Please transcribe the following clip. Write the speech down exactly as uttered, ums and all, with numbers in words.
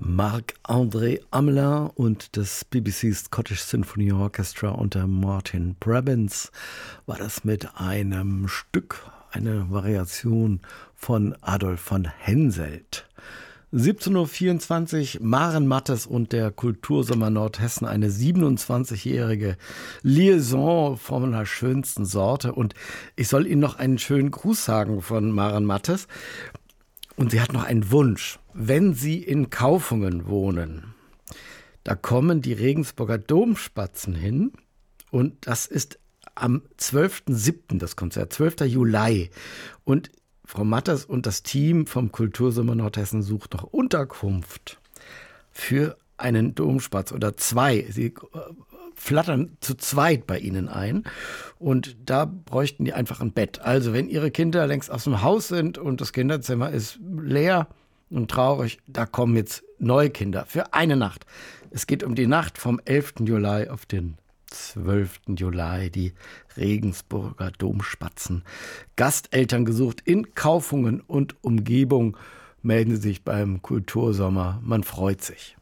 Marc-André Amelin und das B B C Scottish Symphony Orchestra unter Martin Prebins war das mit einem Stück, eine Variation von Adolf von Henselt. siebzehn Uhr vierundzwanzig, Maren Mattes und der Kultursommer Nordhessen, eine siebenundzwanzigjährige Liaison von der schönsten Sorte. Und ich soll Ihnen noch einen schönen Gruß sagen von Maren Mattes. Und sie hat noch einen Wunsch. Wenn Sie in Kaufungen wohnen, da kommen die Regensburger Domspatzen hin. Und das ist am zwölften siebten das Konzert, zwölften Juli. Und Frau Mattes und das Team vom Kultursommer Nordhessen sucht noch Unterkunft für einen Domspatz oder zwei. Sie flattern zu zweit bei Ihnen ein und da bräuchten die einfach ein Bett. Also wenn Ihre Kinder längst aus dem Haus sind und das Kinderzimmer ist leer und traurig, da kommen jetzt neue Kinder für eine Nacht. Es geht um die Nacht vom elften Juli auf den zwölften Juli, die Regensburger Domspatzen. Gasteltern gesucht in Kaufungen und Umgebung. Melden Sie sich beim Kultursommer. Man freut sich.